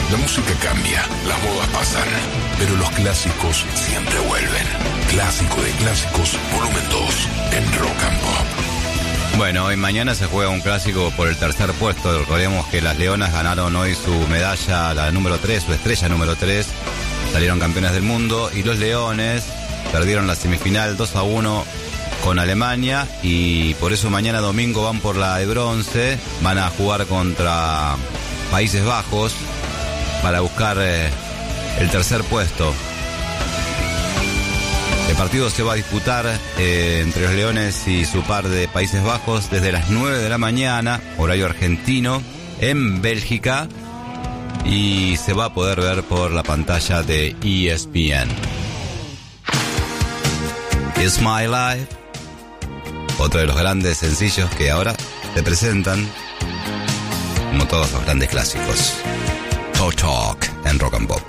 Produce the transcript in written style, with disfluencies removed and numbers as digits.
La música cambia, las modas pasan, pero los clásicos siempre vuelven. Clásico de clásicos, volumen 2, en Rock and Pop. Bueno, hoy mañana se juega un clásico por el tercer puesto. Recordemos que las Leonas ganaron hoy su medalla, la número 3, su estrella número 3. Salieron campeones del mundo. Y los Leones perdieron la semifinal 2-1 con Alemania. Y por eso mañana domingo van por la de bronce. Van a jugar contra Países Bajos para buscar el tercer puesto. El partido se va a disputar entre los Leones y su par de Países Bajos desde las 9 de la mañana, horario argentino, en Bélgica, y se va a poder ver por la pantalla de ESPN. It's My Life, otro de los grandes sencillos que ahora te presentan, como todos los grandes clásicos. Talk Talk en Rock and Pop.